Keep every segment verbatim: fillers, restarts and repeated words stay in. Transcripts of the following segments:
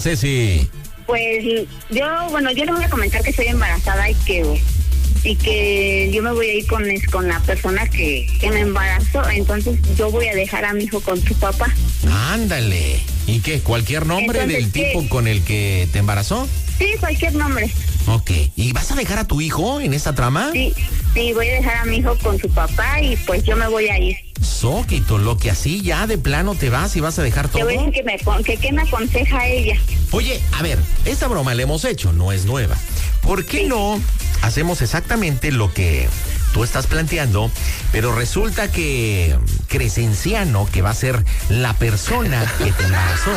Ceci. Pues yo, bueno, yo le voy a comentar que estoy embarazada y que y que yo me voy a ir con, con la persona que, que me embarazó. Entonces yo voy a dejar a mi hijo con su papá. Ándale. ¿Y qué? ¿Cualquier nombre Entonces, del tipo ¿qué? con el que te embarazó? Sí, cualquier nombre. Ok. ¿Y vas a dejar a tu hijo en esta trama? Sí, sí, voy a dejar a mi hijo con su papá y pues yo me voy a ir. Soquito, lo que así ya de plano te vas y vas a dejar Te todo. voy a decir que me, que, que me aconseja ella. Oye, a ver, esta broma la hemos hecho, no es nueva. ¿Por qué no hacemos exactamente lo que tú estás planteando, pero resulta que Crescenciano, que va a ser la persona que te embarazó,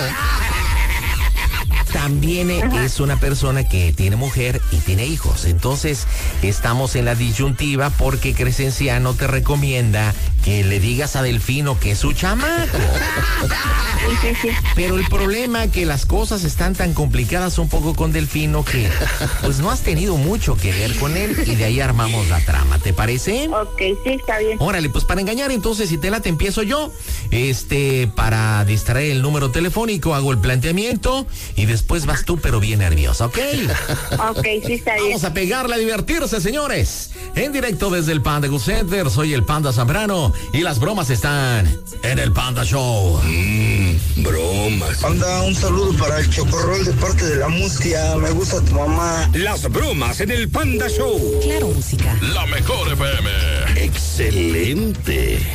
también Ajá. es una persona que tiene mujer y tiene hijos? Entonces estamos en la disyuntiva porque Crescenciano te recomienda que le digas a Delfino que es su chamaco. Sí, sí, sí. Pero el problema que las cosas están tan complicadas un poco con Delfino que pues no has tenido mucho que ver con él y de ahí armamos la trama, ¿te parece? Ok, sí, está bien. Órale, pues para engañar entonces, si te la te empiezo yo, este, para distraer el número telefónico hago el planteamiento y después vas tú pero bien nerviosa, ¿ok? Ok, sí, está bien. Vamos a pegarle a divertirse, señores. En directo desde el Panda Go Center, soy el Panda Zambrano y las bromas están en el Panda Show. Mmm, bromas. Anda, un saludo para el Chocorrol de parte de la Mustia. Me gusta tu mamá. Las bromas en el Panda Show. Claro, música. La mejor F M. Excelente.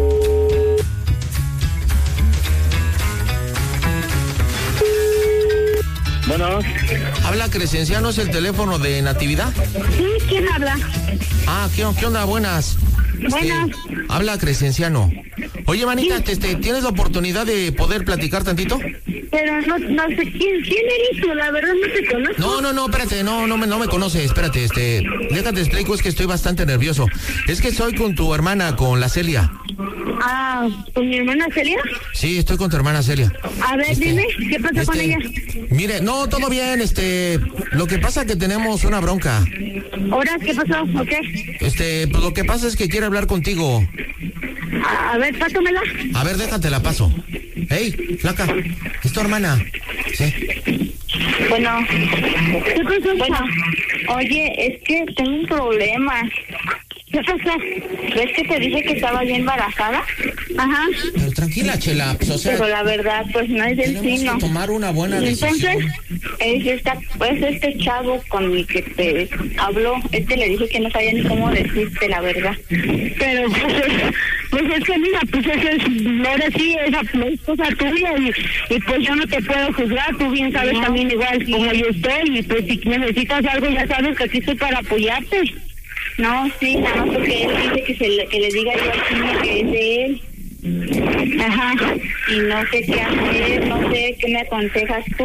Bueno. ¿Habla Crescenciano? ¿Es el teléfono de Natividad? Sí, ¿quién habla? Ah, ¿qué, qué onda? Buenas. Buenas. Este, habla Crescenciano. Oye, manita, Sí. este, ¿tienes la oportunidad de poder platicar tantito? Pero no, no sé quién, quién eres tú, la verdad no te conozco. No, no, no, espérate, no, no me, no me conoces, espérate, este, déjate explico, es que estoy bastante nervioso. Es que estoy con tu hermana, con la Celia. Ah, ¿con mi hermana Celia? Sí, estoy con tu hermana Celia. A ver, Este, dime, ¿qué pasa con este, ella? Mire, no, todo bien, este, lo que pasa es que tenemos una bronca. ¿Ahora qué pasó? ¿O qué? Este, pues lo que pasa es que quiere hablar contigo. A, a ver, pásamela. A ver, déjate la paso. Hey, flaca, es tu hermana. Sí. Bueno, ¿qué pasó? Bueno, oye, es que tengo un problema. ¿Qué pasó? ¿Ves que te dije que estaba yo embarazada? Ajá. Pero tranquila, Chela, pues, o sea, Pero la verdad, pues no es del tenemos sino. que tomar una buena decisión. Entonces, es, esta, pues este chavo con el que te habló, este le dije que no sabía ni cómo decirte la verdad. Pero pues es, pues es que mira, pues eso es, ahora sí, esa es cosa tuya y, y pues yo no te puedo juzgar, tú bien sabes no, también igual sí. como yo estoy y pues si necesitas algo ya sabes que aquí estoy para apoyarte. No, sí, nada más porque él dice que, se le, que le diga yo al niño que es de él. Ajá. Y no sé qué hacer, no sé qué me aconsejas tú.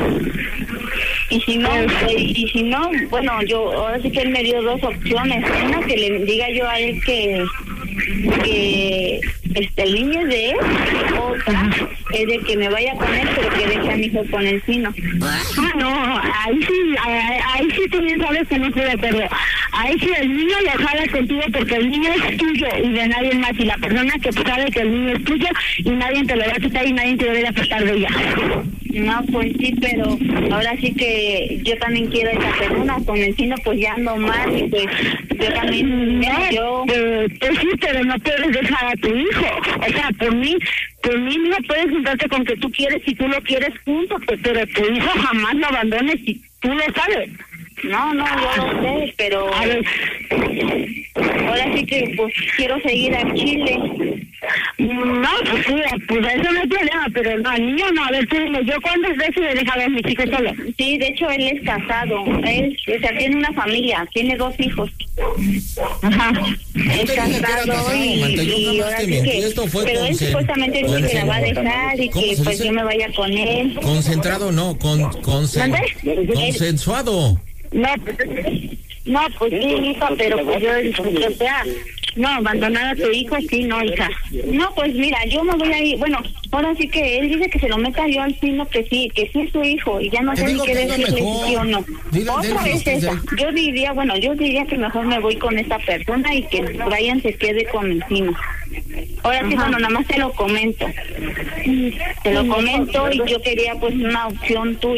Y si no, y, y si no, bueno, yo, ahora sí que él me dio dos opciones. Una, que le diga yo a él que, que este, el niño es de él. Otra es de que me vaya con él, pero que deje a mi hijo con el sino. Ah, no, ahí sí, ahí, ahí sí tú bien sabes que no estoy de acuerdo. Ahí sí el niño lo jala contigo porque el niño es tuyo y de nadie más. Y la persona que sabe que el niño es tuyo y nadie te lo va a quitar y nadie te debe apartar de ella. No, pues sí, pero ahora sí que yo también quiero esa persona, con el sino pues ya ando mal y pues yo también, no, yo... Eh, pues sí, pero no puedes dejar a tu hijo, o sea, por mí, por mí no puedes juntarte con que tú quieres si tú lo quieres junto, pues, pero tu hijo jamás lo abandones si tú lo sabes. No, no, yo lo sé, pero a ver, ahora sí que pues quiero seguir a Chile. No, pues sí, pues eso no hay problema, pero no, al niño no, a ver, tú dime, ¿yo cuántas veces le he dejado a mis hijos solo? Sí, de hecho él es casado, él, o sea, tiene una familia, tiene dos hijos. Ajá, es casado y, y ahora sí que, pero él supuestamente dice que la va a dejar y que pues yo me vaya con él. Concentrado no, con, consen, consensuado. No, pues, no, pues sí, hija, pero pues yo, o sea, no, abandonar a tu hijo, sí, no, hija. No, pues mira, yo me voy a ir, bueno, ahora sí que él dice que se lo meta yo al sino que sí, que sí es su hijo, y ya no sé ni qué decirle sí o no. Otra es esa, yo diría, bueno, yo diría que mejor me voy con esta persona y que Brian se quede con el sino. Ahora sí, bueno, nada más te lo comento. Te lo comento y yo quería pues una opción tuya.